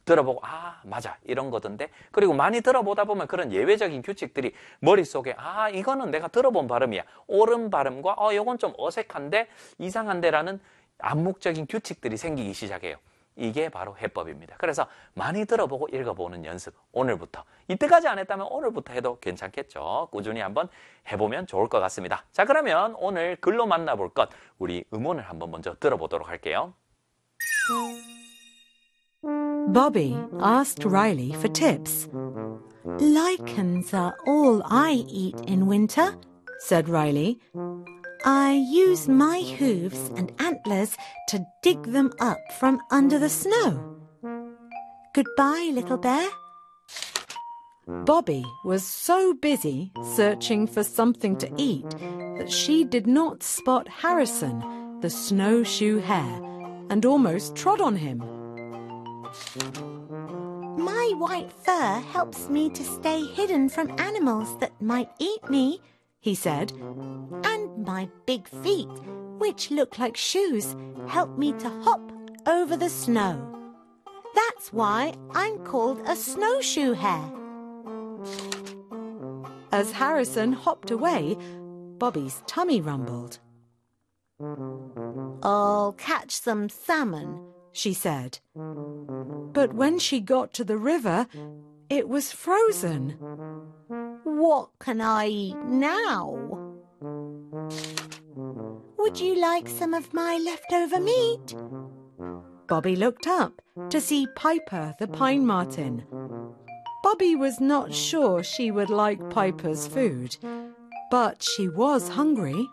들어보고 아 맞아 이런 거던데. 그리고 많이 들어보다 보면 그런 예외적인 규칙들이 머릿속에 아 이거는 내가 들어본 발음이야. 옳은 발음과 요건 좀 어색한데 이상한데라는 암묵적인 규칙들이 생기기 시작해요. 이게 바로 해법입니다. 그래서 많이 들어보고 읽어보는 연습 오늘부터 이때까지 안 했다면 오늘부터 해도 괜찮겠죠. 꾸준히 한번 해보면 좋을 것 같습니다. 자 그러면 오늘 글로 만나볼 것 우리 음원을 한번 먼저 들어보도록 할게요. Bobby asked Riley for tips. Lichens are all I eat in winter, said Riley. I use my hooves and antlers to dig them up from under the snow. Goodbye, little bear. Bobby was so busy searching for something to eat that she did not spot Harrison, the snowshoe hare, and almost trod on him. My white fur helps me to stay hidden from animals that might eat me, he said. and my big feet, which look like shoes, help me to hop over the snow. That's why I'm called a snowshoe hare. As Harrison hopped away, Bobby's tummy rumbled. I'll catch some salmon, She said. But when she got to the river, it was frozen. What can I eat now? Would you like some of my leftover meat? Bobby looked up to see Piper the pine marten. Bobby was not sure she would like Piper's food, but she was hungry.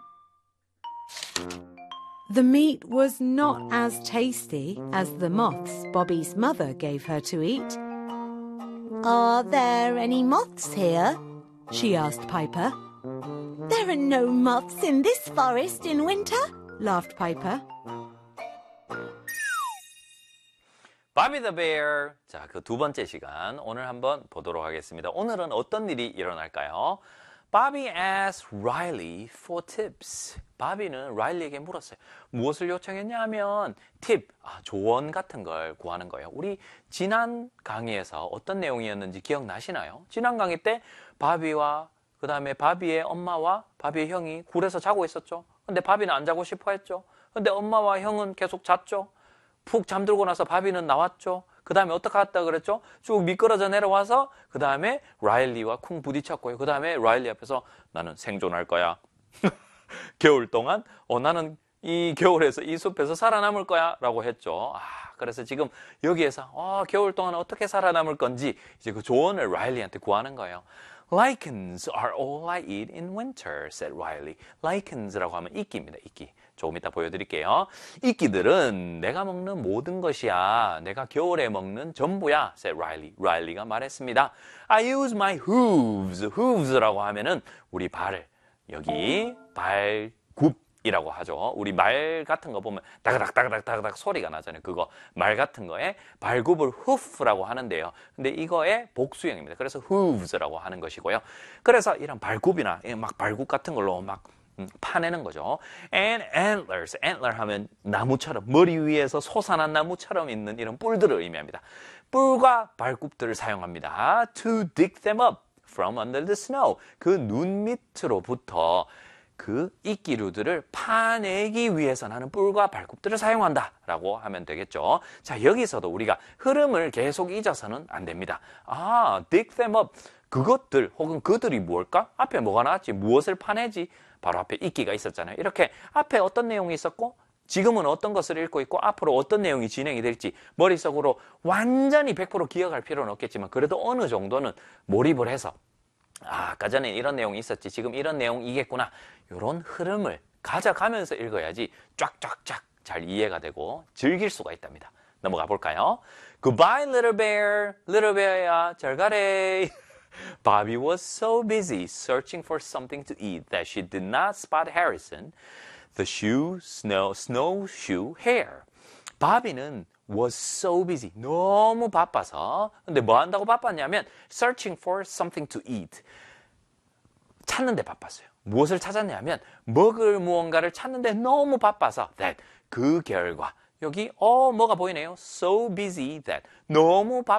The meat was not as tasty as the moths Bobby's mother gave her to eat. Are there any moths here? She asked Piper. There are no moths in this forest in winter, Laughed Piper. Bobby the Bear. 자, 그 두 번째 시간 오늘 한번 보도록 하겠습니다. 오늘은 어떤 일이 일어날까요? Bobby asked Riley for tips. 바비는 라일리에게 물었어요. 무엇을 요청했냐면 팁, 조언 같은 걸 구하는 거예요. 우리 지난 강의에서 어떤 내용이었는지 기억나시나요? 지난 강의 때 바비와 그 다음에 바비의 엄마와 바비의 형이 굴에서 자고 있었죠. 근데 바비는 안 자고 싶어 했죠. 근데 엄마와 형은 계속 잤죠. 푹 잠들고 나서 바비는 나왔죠. 그 다음에 어떻게 했다 그랬죠? 쭉 미끄러져 내려와서 그 다음에 라일리와 쿵 부딪혔고요. 그 다음에 라일리 앞에서 나는 생존할 거야. 겨울 동안 나는 이 겨울에서 이 숲에서 살아남을 거야 라고 했죠. 그래서 지금 여기에서 겨울 동안 어떻게 살아남을 건지 이제 그 조언을 라일리한테 구하는 거예요. Lichens are all I eat in winter, said Riley. Lichens라고 하면 이끼입니다. 이끼. 조금 이따 보여드릴게요. 이끼들은 내가 먹는 모든 것이야. 내가 겨울에 먹는 전부야, said Riley. 라일리가 말했습니다. I use my hooves. hooves라고 하면은 우리 발을 여기 발굽이라고 하죠. 우리 말 같은 거 보면 따그닥 소리가 나잖아요. 그거 말 같은 거에 발굽을 hoof라고 하는데요. 근데 이거의 복수형입니다. 그래서 hooves라고 하는 것이고요. 그래서 이런 발굽이나 막 발굽 같은 걸로 막 파내는 거죠. And antlers, antler 하면 나무처럼 머리 위에서 솟아난 나무처럼 있는 이런 뿔들을 의미합니다. 뿔과 발굽들을 사용합니다. To dig them up from under the snow. 그 눈 밑으로부터 그 이끼류들을 파내기 위해서 나는 뿔과 발굽들을 사용한다 라고 하면 되겠죠. 자, 여기서도 우리가 흐름을 계속 잊어서는 안 됩니다. dig them up. 그것들 혹은 그들이 무엇일까? 앞에 뭐가 나왔지? 무엇을 파내지? 바로 앞에 이끼가 있었잖아요. 이렇게 앞에 어떤 내용이 있었고 지금은 어떤 것을 읽고 있고 앞으로 어떤 내용이 진행이 될지 머릿속으로 완전히 100% 기억할 필요는 없겠지만 그래도 어느 정도는 몰입을 해서 아까 전에 이런 내용이 있었지 지금 이런 내용이겠구나 이런 흐름을 가져가면서 읽어야지 쫙쫙쫙 잘 이해가 되고 즐길 수가 있답니다. 넘어가 볼까요? Goodbye little bear. little bear야 잘 가래. Bobby was so busy searching for something to eat that she did not spot Harrison, the snowshoe hare. 바비는 was so busy. 너무 바빠서. 근데 뭐 한다고 바빴냐면 searching for something to eat. 찾는데 바빴어요. 무엇을 찾았냐면 먹을 무언가를 찾는데 너무 바빠서 that 그 결과 여기 뭐가 보이네요. So busy that 너무